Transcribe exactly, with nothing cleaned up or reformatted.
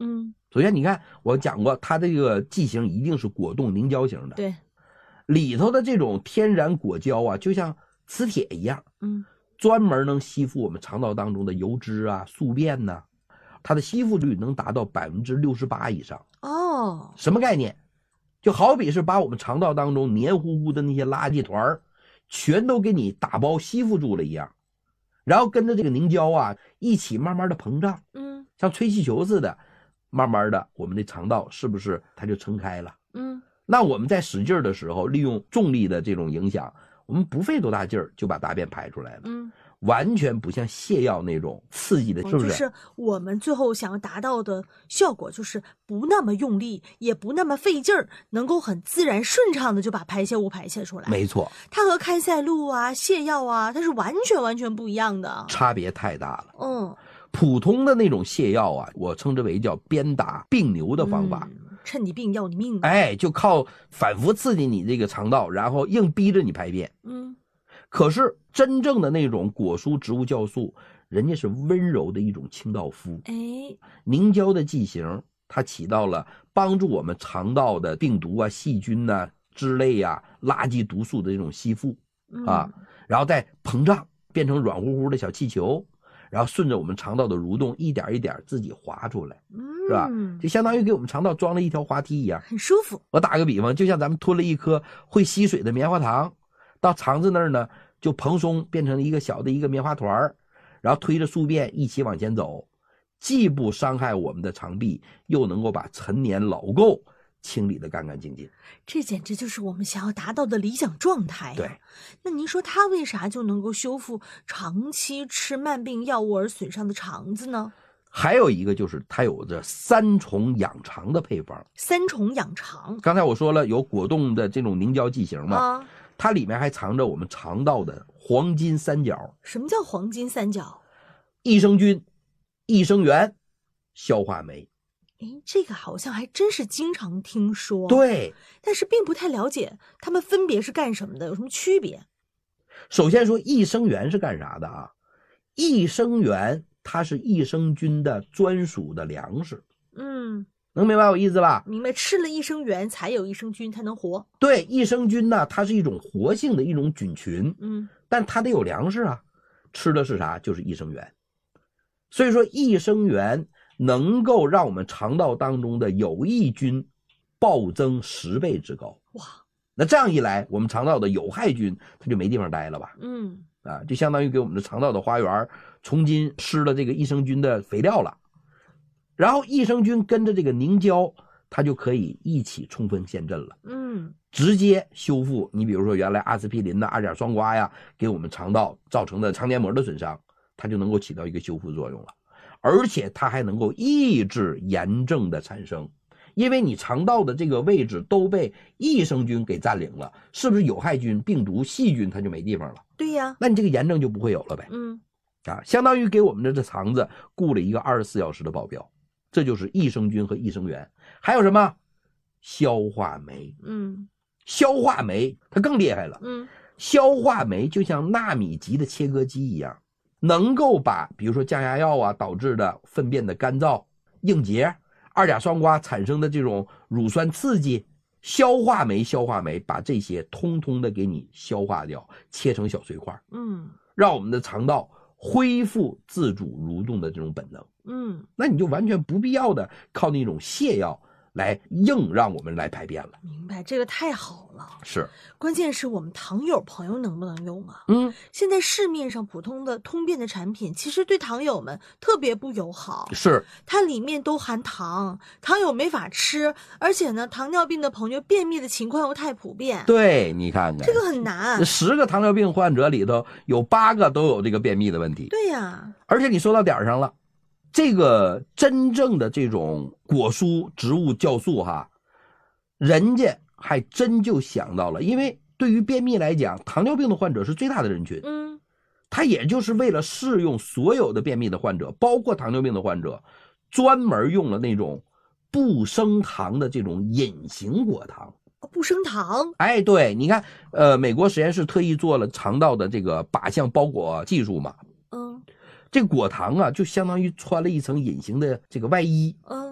嗯， 首先你看我讲过，它这个剂型一定是果冻凝胶型的， 对， 里头的这种天然果胶啊，就像磁铁一样， 嗯， 专门能吸附我们肠道当中的油脂啊、宿便呐、啊，它的吸附率能达到百分之六十八以上。 哦， 什么概念？就好比是把我们肠道当中黏糊糊的那些垃圾团全都给你打包吸附住了一样，然后跟着这个凝胶啊一起慢慢的膨胀， 嗯， 像吹气球似的，慢慢的我们的肠道是不是它就撑开了？ 嗯， 那我们在使劲的时候，利用重力的这种影响，我们不费多大劲儿就把大便排出来了。 嗯， 完全不像泻药那种刺激的，是不是？ 就是我们最后想要达到的效果，就是不那么用力，也不那么费劲儿，能够很自然顺畅的就把排泄物排泄出来。 没错， 它和开塞露啊、泻药啊，它是完全完全不一样的， 差别太大了。 嗯， 普通的那种泻药啊，我称之为叫鞭打病牛的方法。 嗯，趁你病要你命。 哎，就靠反复刺激你这个肠道，然后硬逼着你排便。 嗯。 可是真正的那种果蔬植物酵素，人家是温柔的一种清道夫。 哎， 凝胶的剂型，它起到了帮助我们肠道的病毒啊、细菌呐、啊、脂类啊、垃圾毒素的这种吸附啊， 嗯， 然后再膨胀，变成软乎乎的小气球，然后顺着我们肠道的蠕动，一点一点自己滑出来，是吧？就相当于给我们肠道装了一条滑梯一样， 很舒服。 我打个比方，就像咱们吞了一颗会吸水的棉花糖，到肠子那儿呢，就蓬松，变成一个小的一个棉花团，然后推着宿便一起往前走，既不伤害我们的肠壁，又能够把陈年老垢清理得干干净净。 这简直就是我们想要达到的理想状态啊。 对， 那您说它为啥就能够修复长期吃慢病药物而损伤的肠子呢？ 还有一个就是它有着三重养肠的配方。 三重养肠， 刚才我说了有果冻的这种凝胶剂型嘛， 啊， 它里面还藏着我们肠道的黄金三角。 什么叫黄金三角？ 益生菌、益生元、消化酶。 诶，这个好像还真是经常听说， 对， 但是并不太了解它们分别是干什么的，有什么区别？ 首先说益生元是干啥的啊？益生元它是益生菌的专属的粮食。 嗯， 能明白我意思吧？ 明白，吃了益生元才有益生菌才能活。 对，益生菌呢，它是一种活性的一种菌群， 嗯， 但它得有粮食啊，吃的是啥？就是益生元。所以说益生元能够让我们肠道当中的有益菌暴增十倍之高。 哇， 那这样一来，我们肠道的有害菌它就没地方待了吧？ 嗯， 啊，就相当于给我们的肠道的花园重新施了这个益生菌的肥料了。然后益生菌跟着这个凝胶，它就可以一起冲锋陷阵了。 嗯， 直接修复你比如说原来阿司匹林的二甲双胍呀给我们肠道造成的肠黏膜的损伤，它就能够起到一个修复作用了。而且它还能够抑制炎症的产生，因为你肠道的这个位置都被益生菌给占领了，是不是有害菌、病毒、细菌它就没地方了？ 对呀， 那你这个炎症就不会有了呗。 嗯， 啊，相当于给我们的这肠子雇了一个二十四小时的保镖。这就是益生菌和益生元。还有什么？消化酶。 嗯， 消化酶它更厉害了。 嗯， 消化酶就像纳米级的切割机一样，能够把比如说降压药啊导致的粪便的干燥、硬结、二甲双胍产生的这种乳酸刺激，消化酶消化酶把这些通通的给你消化掉，切成小碎块， 嗯， 让我们的肠道恢复自主蠕动的这种本能。 嗯， 那你就完全不必要的靠那种泻药来硬让我们来排便了。 明白，这个太好了。 是， 关键是我们糖友朋友能不能用啊？ 嗯， 现在市面上普通的通便的产品，其实对糖友们特别不友好。 是， 它里面都含糖，糖友没法吃，而且呢，糖尿病的朋友便秘的情况又太普遍。 对，你看看这个很难。 十个糖尿病患者里头有八个都有这个便秘的问题。 对呀， 而且你说到点上了。这个真正的这种果蔬植物酵素哈，人家还真就想到了，因为对于便秘来讲，糖尿病的患者是最大的人群， 嗯， 他也就是为了适用所有的便秘的患者，包括糖尿病的患者，专门用了那种不升糖的这种隐形果糖。 不升糖， 哎，对，你看，呃，美国实验室特意做了肠道的这个靶向包裹技术嘛， 嗯， 这果糖啊，就相当于穿了一层隐形的这个外衣， 嗯，